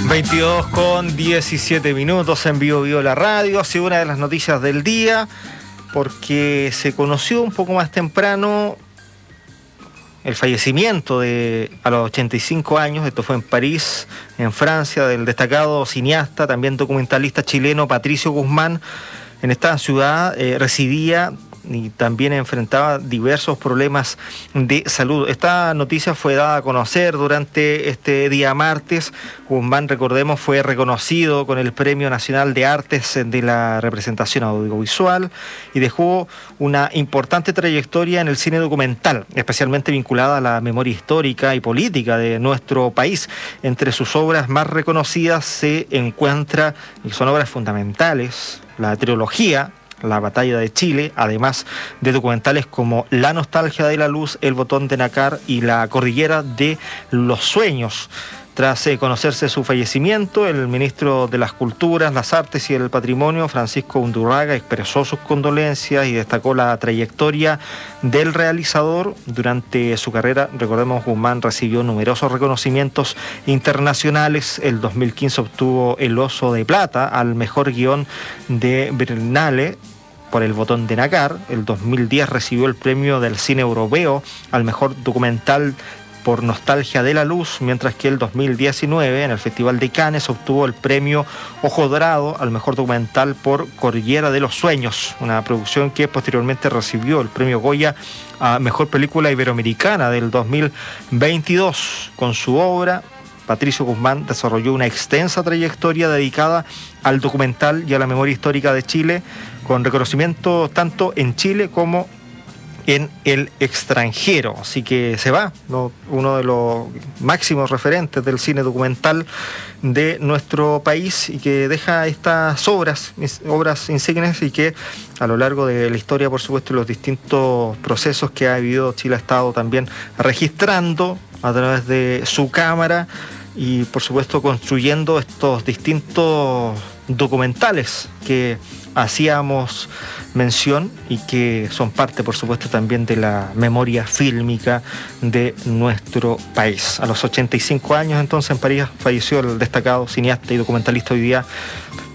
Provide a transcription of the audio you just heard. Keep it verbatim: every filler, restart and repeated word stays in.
veintidós con diecisiete minutos en Vivo Vivo la Radio. Ha sido una de las noticias del día porque se conoció un poco más temprano el fallecimiento de, a los ochenta y cinco años, esto fue en París, en Francia, del destacado cineasta, también documentalista chileno Patricio Guzmán. En esta ciudad eh, residía y también enfrentaba diversos problemas de salud. Esta noticia fue dada a conocer durante este día martes. Guzmán, recordemos, fue reconocido con el Premio Nacional de Artes de la Representación Audiovisual y dejó una importante trayectoria en el cine documental, especialmente vinculada a la memoria histórica y política de nuestro país. Entre sus obras más reconocidas se encuentra, y son obras fundamentales, la trilogía La Batalla de Chile, además de documentales como La Nostalgia de la Luz, El Botón de Nácar y La Cordillera de los Sueños. Tras eh, conocerse su fallecimiento, el ministro de las Culturas, las Artes y el Patrimonio, Francisco Undurraga, expresó sus condolencias y destacó la trayectoria del realizador. Durante su carrera, recordemos, Guzmán recibió numerosos reconocimientos internacionales. El dos mil quince obtuvo el Oso de Plata al mejor guión de Berlinale por El Botón de Nácar. El dos mil diez recibió el premio del cine europeo al mejor documental por Nostalgia de la Luz, mientras que el dos mil diecinueve en el Festival de Cannes obtuvo el premio Ojo Dorado al mejor documental por Cordillera de los Sueños, una producción que posteriormente recibió el premio Goya a mejor película iberoamericana del dos mil veintidós. Con su obra, Patricio Guzmán desarrolló una extensa trayectoria dedicada al documental y a la memoria histórica de Chile, con reconocimiento tanto en Chile como en el extranjero. Así que se va, ¿no?, uno de los máximos referentes del cine documental de nuestro país y que deja estas obras, obras insignes y que a lo largo de la historia, por supuesto, los distintos procesos que ha vivido Chile ha estado también registrando a través de su cámara y, por supuesto, construyendo estos distintos documentales que hacíamos mención y que son parte, por supuesto, también de la memoria fílmica de nuestro país. A los ochenta y cinco años, entonces, en París falleció el destacado cineasta y documentalista hoy día